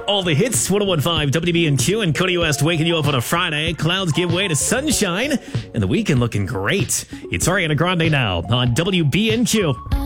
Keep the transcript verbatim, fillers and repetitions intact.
All the hits, one oh one point five W B N Q and Cody West waking you up on a Friday. Clouds give way to sunshine, and the weekend looking great. It's Ariana Grande now on W B N Q.